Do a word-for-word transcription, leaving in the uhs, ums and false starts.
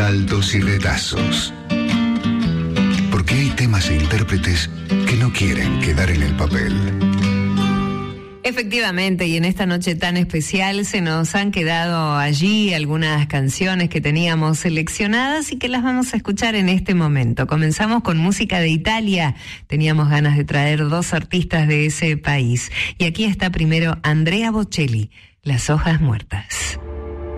saltos y retazos. Porque hay temas e intérpretes que no quieren quedar en el papel. Efectivamente, y en esta noche tan especial se nos han quedado allí algunas canciones que teníamos seleccionadas y que las vamos a escuchar en este momento. Comenzamos con música de Italia. Teníamos ganas de traer dos artistas de ese país. Y aquí está primero Andrea Bocelli, Las hojas muertas.